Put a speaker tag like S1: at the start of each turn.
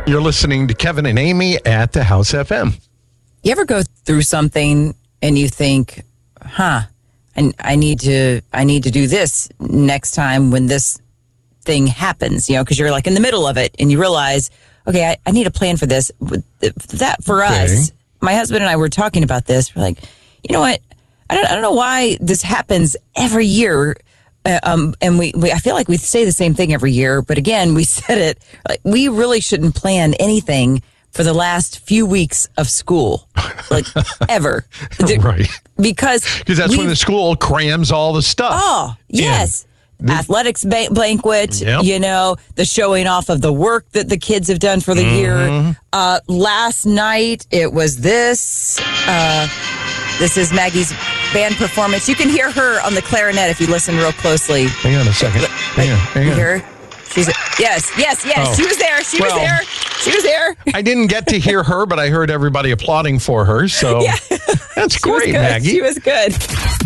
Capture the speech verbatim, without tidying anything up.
S1: You're listening to Kevin and Amy at the House F M.
S2: You ever go through something and you think, huh, I, I need to I need to do this next time when this thing happens, you know, because you're like in the middle of it and you realize, okay, I, I need a plan for this. That for
S1: Okay.
S2: us, my husband and I were talking about this. We're like, you know what? I don't, I don't know why this happens every year. Uh, um, and we, we, I feel like we say the same thing every year. But again, we said it, like, we really shouldn't plan anything for the last few weeks of school, like ever.
S1: Right.
S2: Because
S1: Because that's when
S2: we've-
S1: the school crams all the stuff.
S2: Oh, yes.
S1: And the-
S2: Athletics ba- banquet,
S1: Yep.
S2: you know, the showing off of the work that the kids have done for the
S1: Mm-hmm.
S2: year. Uh, last night, it was this. Uh, this is Maggie's band performance. You can hear her on the clarinet if you listen real closely.
S1: Hang on a second. Hang on, hang
S2: You
S1: on.
S2: hear her? She's yes, yes, yes.
S1: Oh.
S2: She was there. She
S1: Well,
S2: was there. She was there.
S1: I didn't get to hear her, but I heard everybody applauding for her. So
S2: Yeah.
S1: that's
S2: She was
S1: great,
S2: good.
S1: Maggie.
S2: She was good.